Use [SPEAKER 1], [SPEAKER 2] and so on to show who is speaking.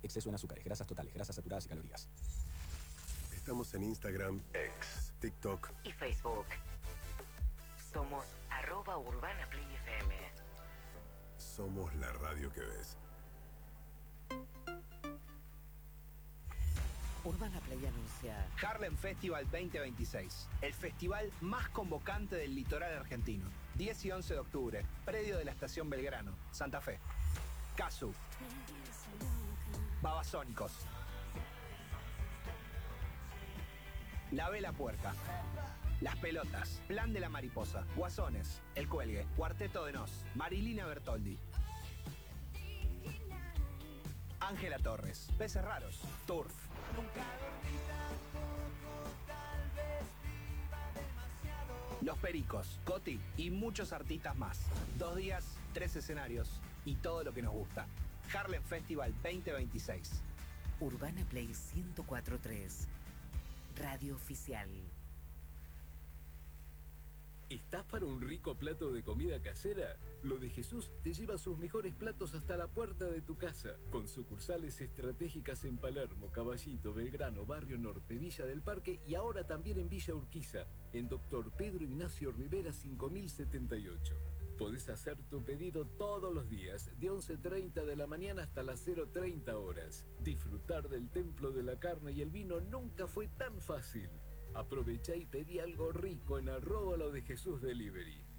[SPEAKER 1] Exceso en azúcares, grasas totales, grasas saturadas y calorías.
[SPEAKER 2] Estamos en Instagram, X, TikTok
[SPEAKER 3] y Facebook. Somos @UrbanaPlayFM.
[SPEAKER 2] Somos la radio que ves.
[SPEAKER 3] Urbana Play anuncia
[SPEAKER 4] Harlem Festival 2026, el festival más convocante del litoral argentino. 10 y 11 de octubre, predio de la Estación Belgrano, Santa Fe. Casu, Babasónicos, La Vela Puerca, Las Pelotas, Plan de la Mariposa, Guasones, El Cuelgue, Cuarteto de Nos, Marilina Bertoldi, Ángela Torres, Peces Raros, Turf, Los Pericos, Coti y muchos artistas más. 2 días, 3 escenarios y todo lo que nos gusta. Harlem Festival 2026.
[SPEAKER 3] Urbana Play 104.3, Radio Oficial.
[SPEAKER 5] ¿Estás para un rico plato de comida casera? Lo de Jesús te lleva sus mejores platos hasta la puerta de tu casa, con sucursales estratégicas en Palermo, Caballito, Belgrano, Barrio Norte, Villa del Parque y ahora también en Villa Urquiza, en Dr. Pedro Ignacio Rivera 5078. Podés hacer tu pedido todos los días, de 11:30 de la mañana hasta las 0:30 horas. Disfrutar del templo de la carne y el vino nunca fue tan fácil. Aprovecha y pedí algo rico en @lo de Jesús Delivery.